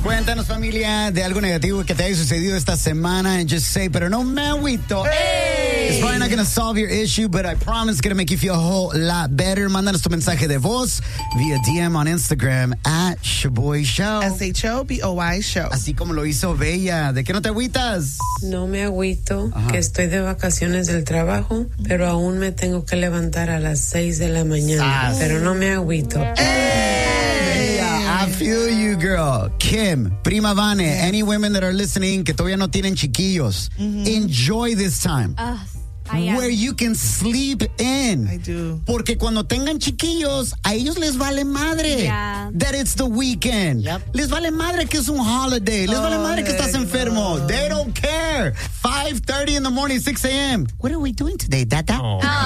Cuéntanos, familia, de algo negativo que te haya sucedido esta semana. And just say, pero no me agüito. Hey. It's probably not going to solve your issue, but I promise it's going to make you feel a whole lot better. Mándanos tu mensaje de voz via DM on Instagram at Shoboy Show. SHOBOY Show. Así como lo hizo Bella. ¿De qué no te agüitas? No me agüito, que estoy de vacaciones del trabajo, pero aún me tengo que levantar a las 6 de la mañana. Pero no me agüito. I feel you, girl. Kim, Prima Vane, any women that are listening que todavía no tienen chiquillos, enjoy this time. Where you can sleep in. I do. Porque cuando tengan chiquillos, a ellos les vale madre. Yeah. That it's the weekend. Yep. Les vale madre que es un holiday. Les vale madre que estás enfermo. No. They don't care. 5:30 in the morning, 6 a.m. What are we doing today, Dada?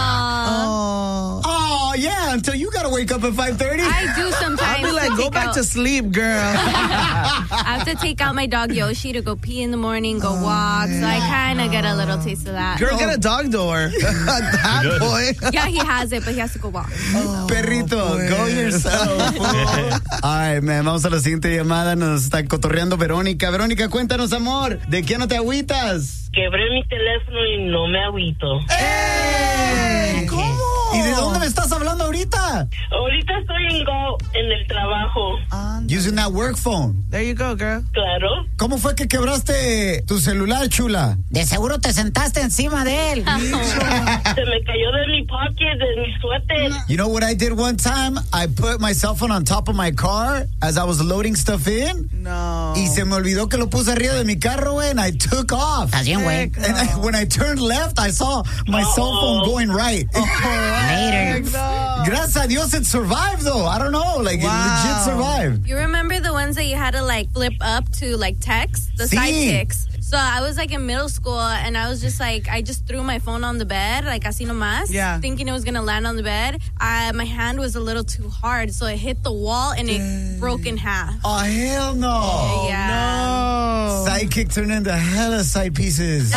Oh, yeah, until you gotta wake up at 5:30. I do sometimes. I'll be like, go back to sleep, girl. I have to take out my dog Yoshi to go pee in the morning, go walk. So I kind of get a little taste of that. Girl, get a dog door. At that point. Yeah, he has it, but he has to go walk. Perrito, go yourself. All right, man, vamos a la siguiente llamada. Nos está cotorreando Verónica. Verónica, cuéntanos, amor, ¿de qué no te agüitas? Quebré mi teléfono y no me agüito. ¡Ey! ¿Cómo? ¿Y de dónde me estás hablando ahorita? Ahorita estoy en el trabajo. Using that work phone. There you go, girl. Claro. ¿Cómo fue que quebraste tu celular, chula? De seguro te sentaste encima de él. Se me cayó de mi pocket, de mi suéter. You know what I did one time? I put my cell phone on top of my car as I was loading stuff in. No. Y se me olvidó que lo puse arriba de mi carro, güey, and I took off. Estás bien, güey. And when I turned left, I saw my cell phone going right. Later. Gracias a Dios it survived, though. I don't know. Like, it legit survived. You remember the ones that you had to like flip up to like text? The Sí. sidekicks. So I was like in middle school and I was just like, I just threw my phone on the bed, like así nomás, thinking it was going to land on the bed. My hand was a little too hard, so it hit the wall and it broke in half. Oh, hell no. Yeah. No. Sidekick turned into hella side pieces.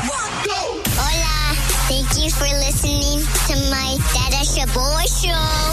Hola, thank you for listening to my Dada Shoboy Show.